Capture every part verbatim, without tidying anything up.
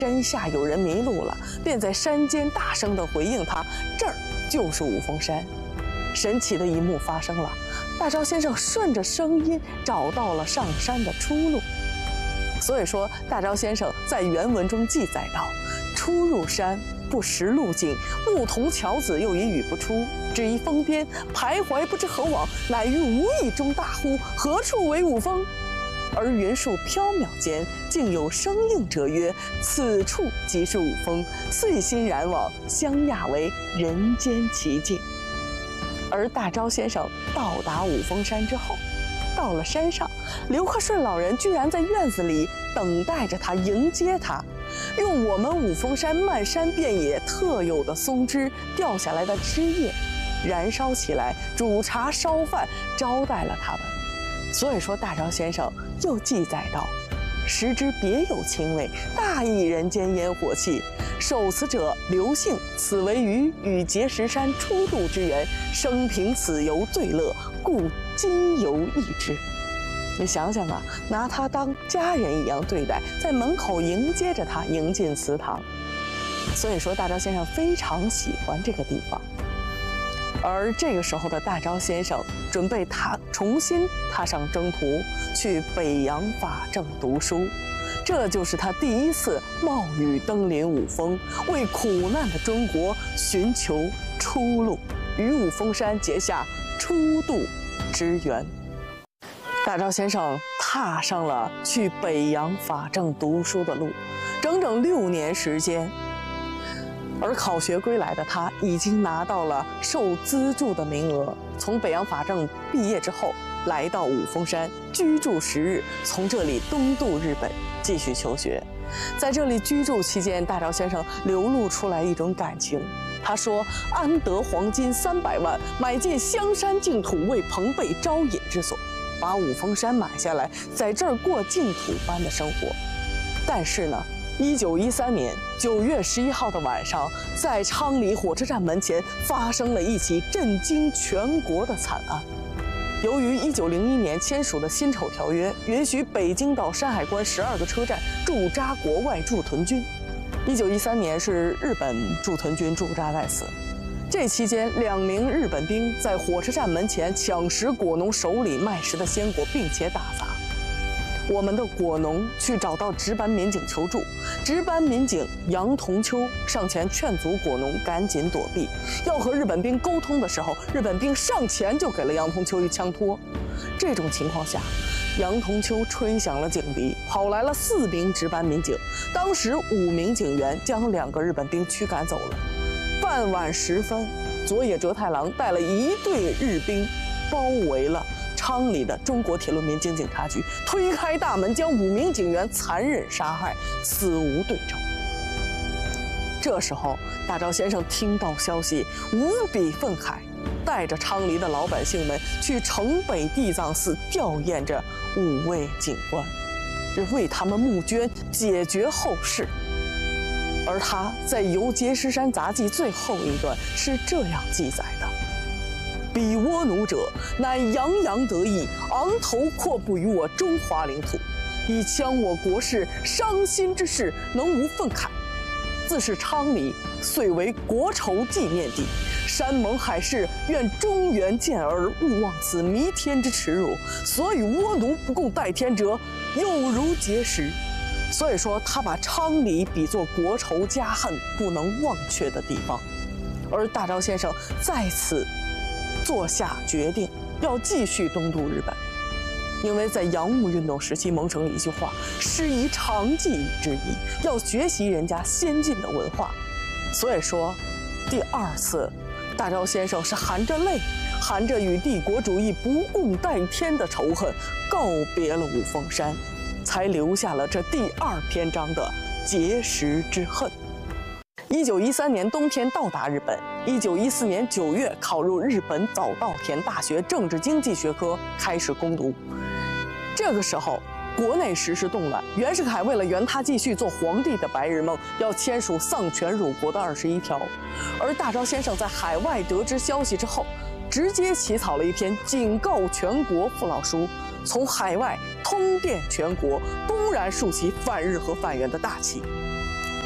山下有人迷路了，便在山间大声地回应他：“这儿就是五峰山。”神奇的一幕发生了，大钊先生顺着声音找到了上山的出路。所以说，大钊先生在原文中记载道：“初入山，不识路径，牧童樵子又已语不出，只疑峰边，徘徊不知何往，乃于无意中大呼：何处为五峰？而云树缥缈间，竟有声应者曰：此处即是五峰。遂欣然往，相讶为人间奇境。”而大钊先生到达五峰山之后，到了山上，刘克顺老人居然在院子里等待着他，迎接他，用我们五峰山漫山遍野特有的松枝掉下来的枝叶，燃烧起来，煮茶烧饭，招待了他们。所以说，大钊先生又记载道：“时之别有清味，大异人间烟火气。受此者刘姓，此为于与碣石山初度之缘，生平此游最乐，故今犹忆之。”你想想啊，拿他当家人一样对待，在门口迎接着他，迎进祠堂。所以说，大钊先生非常喜欢这个地方。而这个时候的大钊先生准备踏重新踏上征途，去北洋法政读书。这就是他第一次冒雨登临五峰，为苦难的中国寻求出路，与五峰山结下初度之缘。大钊先生踏上了去北洋法政读书的路，整整六年时间。而考学归来的他，已经拿到了受资助的名额。从北洋法政毕业之后，来到五峰山居住十日，从这里东渡日本继续求学。在这里居住期间，大钊先生流露出来一种感情。他说：“安得黄金三百万，买进香山净土，为朋辈招引之所。把五峰山买下来，在这儿过净土般的生活。”但是呢，一九一三年九月十一号的晚上，在昌黎火车站门前发生了一起震惊全国的惨案。由于一九零一年签署的辛丑条约，允许北京到山海关十二个车站驻扎国外驻屯军。一九一三年是日本驻屯军驻扎在此。这期间，两名日本兵在火车站门前抢食果农手里卖食的鲜果，并且打砸。我们的果农去找到值班民警求助，值班民警杨同秋上前劝阻果农赶紧躲避。要和日本兵沟通的时候，日本兵上前就给了杨同秋一枪托。这种情况下，杨同秋吹响了警笛，跑来了四名值班民警。当时五名警员将两个日本兵驱赶走了。傍晚时分，佐野哲太郎带了一队日兵包围了昌黎的中国铁路民警警察局，推开大门，将五名警员残忍杀害，死无对证。这时候，大钊先生听到消息，无比愤慨，带着昌黎的老百姓们去城北地藏寺吊唁着五位警官，为他们募捐，解决后事。而他在《游碣石山杂记》最后一段是这样记载的：“彼倭奴者，乃洋洋得意，昂头阔步于我中华领土，以戕我国事，伤心之事，能无愤慨？自是昌黎，遂为国仇纪念地。山盟海誓，愿中原健儿勿忘此弥天之耻辱。所与倭奴不共戴天者，有如碣石。”所以说，他把昌黎比作国仇家恨不能忘却的地方。而大钊先生在此做下决定，要继续东渡日本，因为在洋务运动时期萌生了一句话：“师夷长技之意”，要学习人家先进的文化。所以说，第二次，大钊先生是含着泪，含着与帝国主义不共戴天的仇恨，告别了五峰山，才留下了这第二篇章的碣石之恨。一九一三年冬天到达日本，一九一四年九月考入日本早稻田大学政治经济学科，开始攻读。这个时候，国内时事动乱，袁世凯为了圆他继续做皇帝的白日梦，要签署丧权辱国的二十一条。而大钊先生在海外得知消息之后，直接起草了一篇警告全国父老书，从海外通电全国，公然竖起反日和反袁的大旗。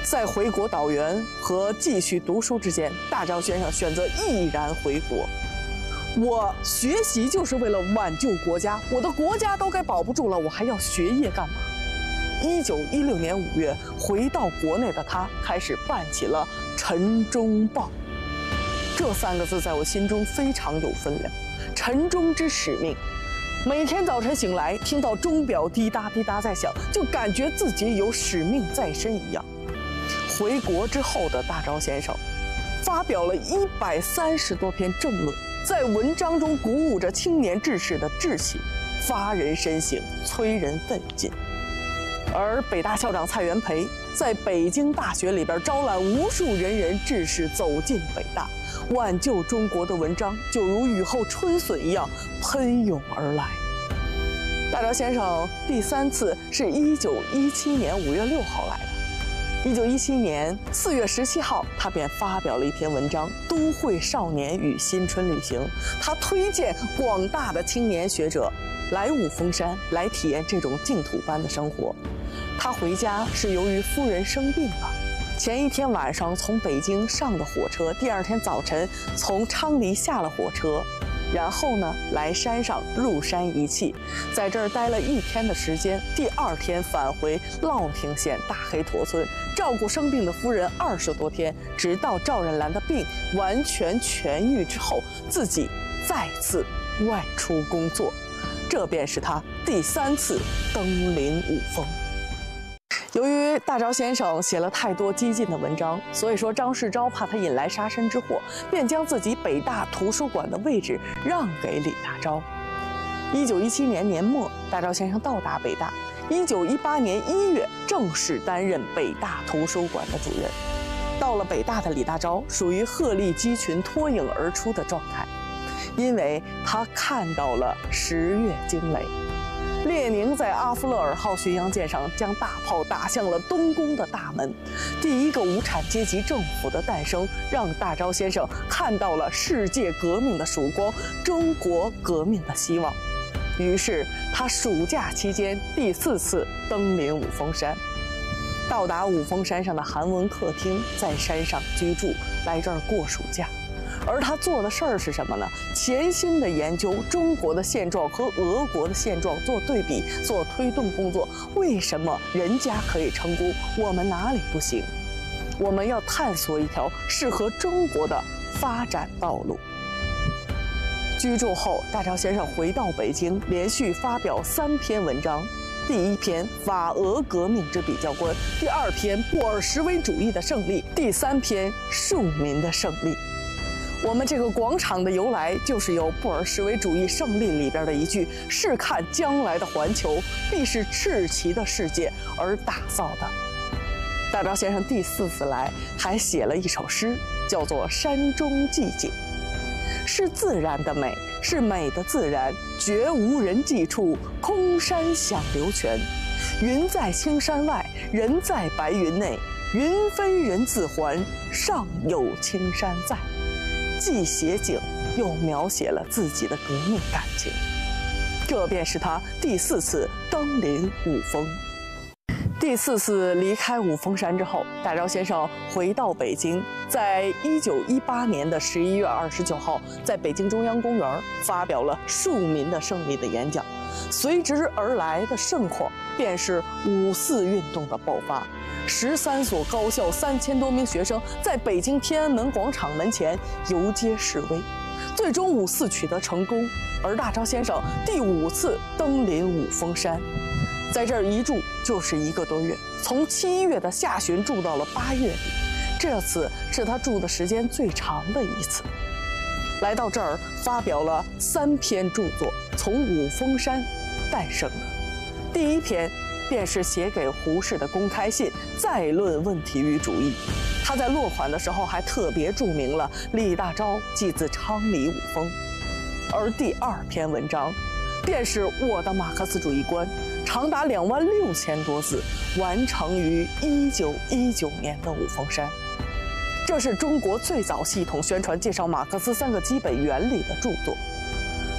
在回国导员和继续读书之间，大钊先生选择毅然回国。我学习就是为了挽救国家，我的国家都该保不住了，我还要学业干嘛？一九一六年五月，回到国内的他开始办起了《晨钟报》。这三个字在我心中非常有分量，晨钟之使命。每天早晨醒来，听到钟表滴答滴答在响，就感觉自己有使命在身一样。回国之后的大钊先生，发表了一百三十多篇政论，在文章中鼓舞着青年志士的志气，发人深省，催人奋进。而北大校长蔡元培在北京大学里边招揽无数仁人志士走进北大，挽救中国的文章就如雨后春笋一样喷涌而来。大钊先生第三次是一九一七年五月六号来的。一九一七年四月十七号，他便发表了一篇文章《都会少年与新春旅行》，他推荐广大的青年学者来五峰山，来体验这种净土般的生活。他回家是由于夫人生病了，前一天晚上从北京上的火车，第二天早晨从昌黎下了火车，然后呢来山上入山一气，在这儿待了一天的时间，第二天返回乐亭县大黑驼村，照顾生病的夫人二十多天，直到赵任兰的病完全痊愈之后，自己再次外出工作。这便是他第三次登临五峰。由于大钊先生写了太多激进的文章，所以说张世钊怕他引来杀身之祸，便将自己北大图书馆的位置让给李大钊。一九一七年年末，大钊先生到达北大。一九一八年一月，正式担任北大图书馆的主任。到了北大的李大钊属于鹤立鸡群、脱颖而出的状态，因为他看到了十月惊雷。列宁在阿夫勒尔号巡洋舰上将大炮打向了东宫的大门，第一个无产阶级政府的诞生，让大钊先生看到了世界革命的曙光，中国革命的希望。于是他暑假期间第四次登临五峰山。到达五峰山上的韩文客厅，在山上居住，来这儿过暑假。而他做的事儿是什么呢？潜心的研究中国的现状和俄国的现状，做对比，做推动工作。为什么人家可以成功，我们哪里不行？我们要探索一条适合中国的发展道路。居住后，大钊先生回到北京，连续发表三篇文章。第一篇法俄革命之比较观，第二篇布尔什维主义的胜利，第三篇庶民的胜利。我们这个广场的由来，就是由布尔什维主义胜利里边的一句“试看将来的环球，必是赤旗的世界”而打造的。大钊先生第四次来，还写了一首诗，叫做《山中寂景》，是自然的美，是美的自然，绝无人迹处，空山响流泉。云在青山外，人在白云内，云飞人自还，上有青山在。既写景，又描写了自己的革命感情。这便是他第四次登临五峰。第四次离开五峰山之后，大钊先生回到北京，在一九一八年的十一月二十九号，在北京中央公园发表了庶民的胜利的演讲。随之而来的盛况，便是五四运动的爆发。十三所高校三千多名学生在北京天安门广场门前游街示威，最终五四取得成功。而大钊先生第五次登临五峰山，在这儿一住就是一个多月，从七月的下旬住到了八月底，这次是他住的时间最长的一次。来到这儿，发表了三篇著作，从五峰山诞生的。第一篇便是写给胡适的公开信，再论问题与主义。他在落款的时候还特别注明了李大钊即自昌黎五峰。而第二篇文章便是我的马克思主义观，长达两万六千多字，完成于一九一九年的五峰山。这是中国最早系统宣传介绍马克思三个基本原理的著作。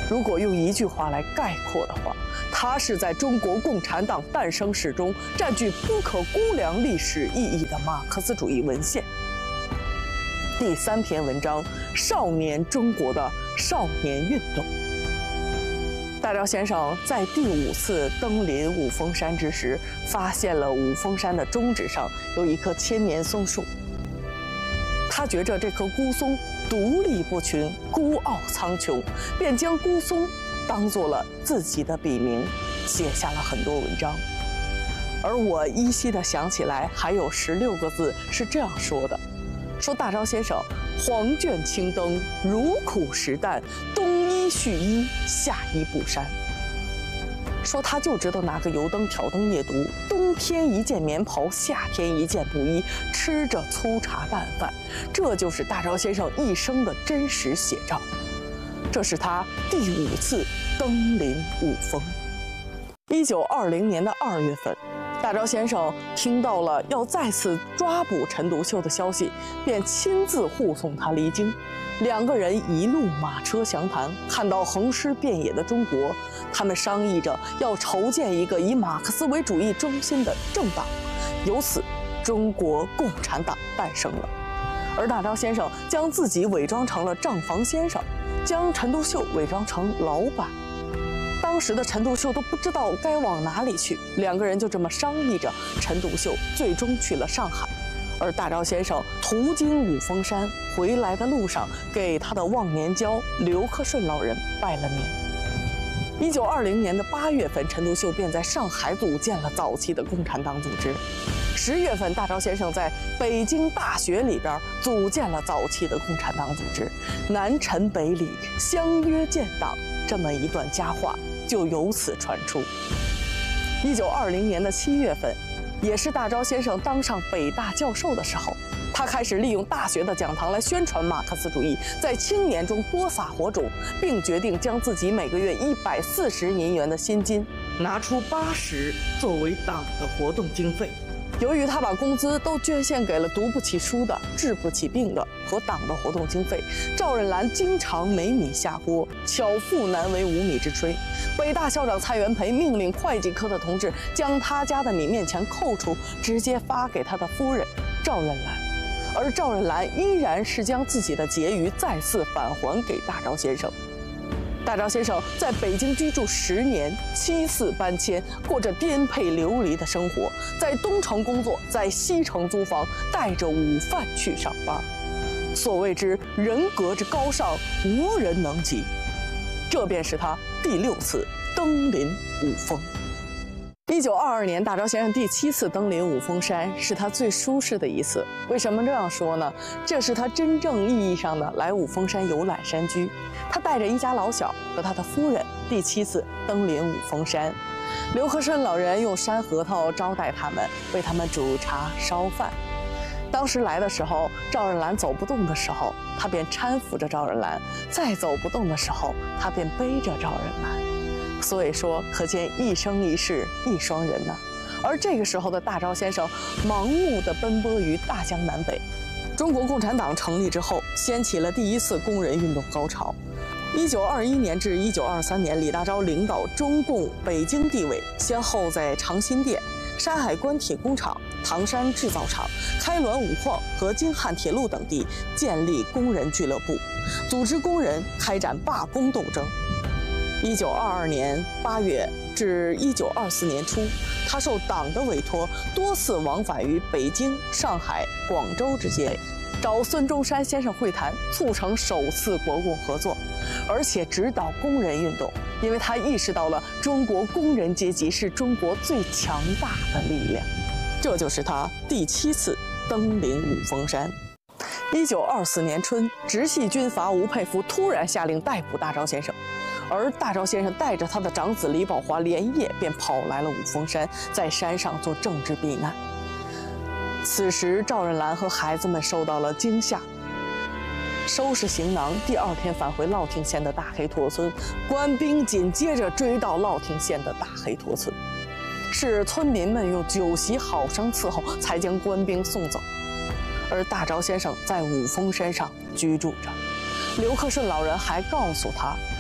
如果用一句话来概括的话，它是在中国共产党诞生史中占据不可估量历史意义的马克思主义文献。第三篇文章：少年中国的少年运动。大钊先生在第五次登临五峰山之时，发现了五峰山的中指上有一棵千年松树。他觉着这棵孤松独立不群，孤傲苍穹，便将孤松当做了自己的笔名，写下了很多文章。而我依稀地想起来，还有十六个字是这样说的：说大钊先生黄卷青灯，如苦实淡，东依续依，夏依布衫。说他就知道拿个油灯挑灯夜读，冬天一件棉袍，夏天一件布衣，吃着粗茶淡饭，这就是大钊先生一生的真实写照。这是他第五次登临五峰。一九二零年的二月份，大钊先生听到了要再次抓捕陈独秀的消息，便亲自护送他离京。两个人一路马车详谈，看到横尸遍野的中国，他们商议着要筹建一个以马克思为主义中心的政党，由此中国共产党诞生了。而大钊先生将自己伪装成了账房先生，将陈独秀伪装成老板。当时的陈独秀都不知道该往哪里去，两个人就这么商议着，陈独秀最终去了上海。而大钊先生途经五峰山，回来的路上给他的忘年交刘克顺老人拜了年。一九二零年的八月份，陈独秀便在上海组建了早期的共产党组织。十月份，大钊先生在北京大学里边组建了早期的共产党组织，南陈北李，相约建党，这么一段佳话就由此传出。一九二零年的七月份，也是大钊先生当上北大教授的时候，他开始利用大学的讲堂来宣传马克思主义，在青年中多撒火种，并决定将自己每个月一百四十银元的薪金拿出八十作为党的活动经费。由于他把工资都捐献给了读不起书的、治不起病的和党的活动经费，赵任兰经常没米下锅，巧妇难为无米之炊。北大校长蔡元培命令会计科的同志将他家的米面钱扣除，直接发给他的夫人赵任兰，而赵任兰依然是将自己的结余再次返还给大钊先生。大钊先生在北京居住十年，七次搬迁，过着颠沛流离的生活，在东城工作，在西城租房，带着午饭去上班。所谓之人格之高尚，无人能及。这便是他第六次登临五峰。一九二二年，大钊先生第七次登临五峰山，是他最舒适的一次。为什么这样说呢？这是他真正意义上的来五峰山游览山居。他带着一家老小和他的夫人第七次登临五峰山。刘克顺老人用山核桃招待他们，为他们煮茶烧饭。当时来的时候，赵任兰走不动的时候，他便搀扶着赵任兰；再走不动的时候，他便背着赵任兰。所以说，可见一生一世一双人呢。而这个时候的大钊先生，盲目地奔波于大江南北。中国共产党成立之后，掀起了第一次工人运动高潮。一九二一年至一九二三年，李大钊领导中共北京地委，先后在长辛店、山海关铁工厂、唐山制造厂、开滦五矿和京汉铁路等地建立工人俱乐部，组织工人开展罢工斗争。一九二二年八月至一九二四年初，他受党的委托，多次往返于北京、上海、广州之间，找孙中山先生会谈，促成首次国共合作，而且指导工人运动，因为他意识到了中国工人阶级是中国最强大的力量。这就是他第七次登临五峰山。一九二四年春，直系军阀吴佩孚突然下令逮捕大钊先生，而大钊先生带着他的长子李宝华连夜便跑来了五峰山，在山上做政治避难。此时赵任兰和孩子们受到了惊吓，收拾行囊，第二天返回乐亭县的大黑驼村，官兵紧接着追到乐亭县的大黑驼村，是村民们用酒席好生伺候，才将官兵送走。而大钊先生在五峰山上居住着，刘克顺老人还告诉他，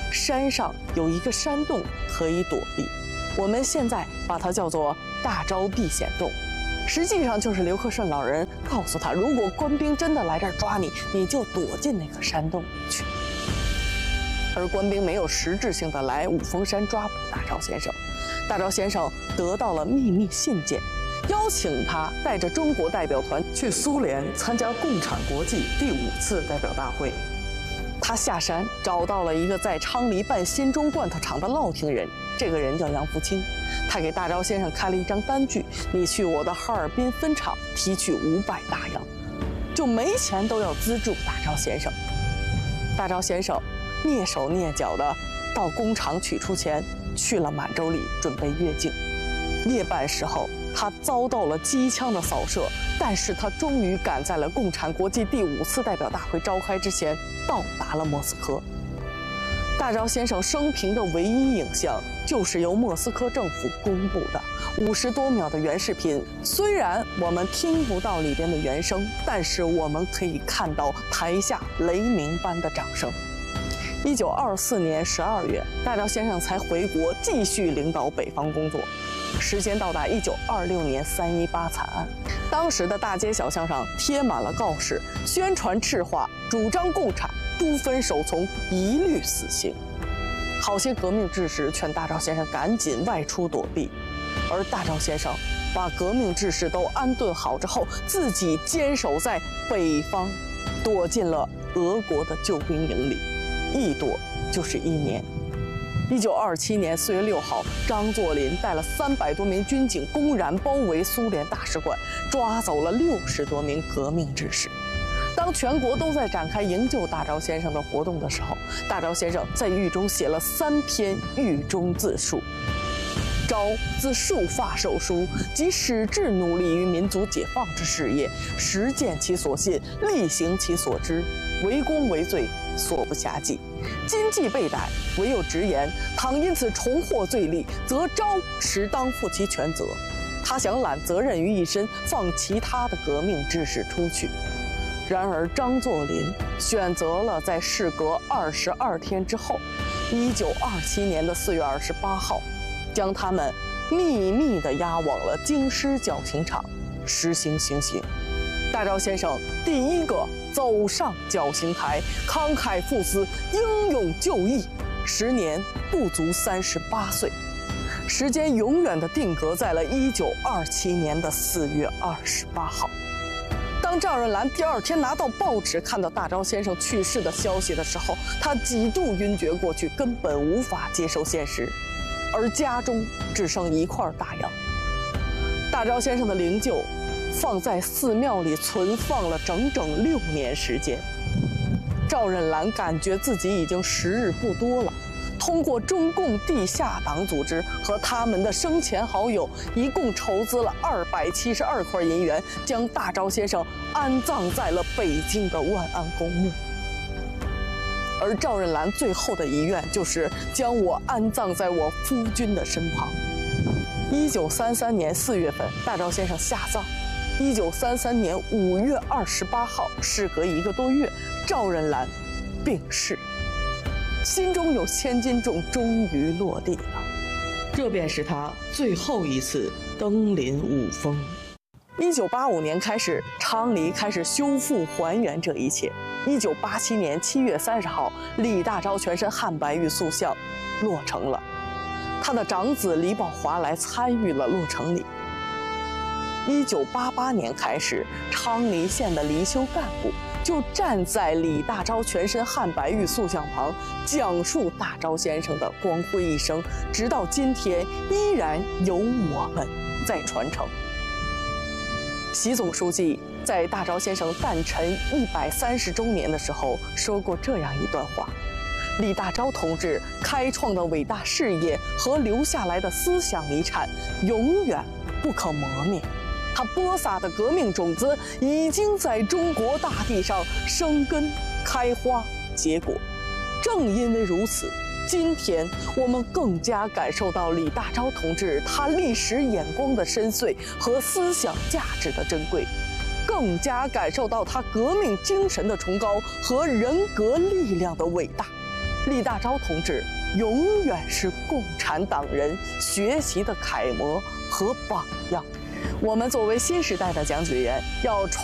山上有一个山洞可以躲避，我们现在把它叫做大昭避险洞。实际上就是刘克顺老人告诉他，如果官兵真的来这儿抓你，你就躲进那个山洞里去。而官兵没有实质性的来五峰山抓捕大昭先生，大昭先生得到了秘密信件，邀请他带着中国代表团去苏联参加共产国际第五次代表大会。他下山找到了一个在昌黎办新中罐头厂的烙亭人，这个人叫杨福清。他给大昭先生开了一张单据，你去我的哈尔滨分厂提取五百大洋，就没钱都要资助大昭先生。大昭先生蹑手蹑脚的到工厂取出钱，去了满洲里准备越境。夜半时候，他遭到了机枪的扫射，但是他终于赶在了共产国际第五次代表大会召开之前到达了莫斯科。大昭先生生平的唯一影像就是由莫斯科政府公布的五十多秒的原视频。虽然我们听不到里边的原声，但是我们可以看到台下雷鸣般的掌声。一九二四年十二月，大昭先生才回国，继续领导北方工作。时间到达一九二六年三一八惨案，当时的大街小巷上贴满了告示，宣传赤化，主张共产，不分首从，一律死刑。好些革命志士劝大昭先生赶紧外出躲避，而大昭先生把革命志士都安顿好之后，自己坚守在北方，躲进了俄国的救兵营里，一躲就是一年。一九二七年四月六号，张作霖带了三百多名军警公然包围苏联大使馆，抓走了六十多名革命志士。当全国都在展开营救大昭先生的活动的时候，大昭先生在狱中写了三篇狱中自述。昭自束发受书，即矢志努力于民族解放之事业，实践其所信，力行其所知，为功为罪，所不暇计。今既被逮，唯有直言，倘因此重获罪力，则昭实当负其全责。他想揽责任于一身，放其他的革命志士出去。然而张作霖选择了在事隔二十二天之后，一九二七年的四月二十八号，将他们秘密地押往了京师绞刑场实行行刑。大昭先生第一个走上绞刑台，慷慨赴死，英勇就义，时年不足三十八岁。时间永远地定格在了一九二七年的四月二十八号。当赵润兰第二天拿到报纸，看到大昭先生去世的消息的时候，他几度晕厥过去，根本无法接受现实。而家中只剩一块大洋，大昭先生的灵柩放在寺庙里存放了整整六年时间。赵润兰感觉自己已经时日不多了，通过中共地下党组织和他们的生前好友，一共筹资了二百七十二块银元，将大昭先生安葬在了北京的万安公墓。而赵润兰最后的遗愿就是将我安葬在我夫君的身旁。一九三三年四月份，大昭先生下葬。一九三三年五月二十八号，事隔一个多月，赵润兰病逝。心中有千斤重终于落地了，这便是他最后一次登临五峰。一九八五年开始，昌黎开始修复还原这一切。一九八七年七月三十号，李大钊全身汉白玉塑像落成了，他的长子李宝华来参与了落成礼。一九八八年开始，昌黎县的离休干部就站在李大钊全身汉白玉塑像旁，讲述大钊先生的光辉一生，直到今天依然由我们在传承。习总书记在大钊先生诞辰一百三十周年的时候说过这样一段话：李大钊同志开创的伟大事业和留下来的思想遗产永远不可磨灭，他播撒的革命种子已经在中国大地上生根、开花、结果。正因为如此，今天我们更加感受到李大钊同志他历史眼光的深邃和思想价值的珍贵，更加感受到他革命精神的崇高和人格力量的伟大。 李大钊同志永远是共产党人学习的楷模和榜样。我们作为新时代的讲解员，要传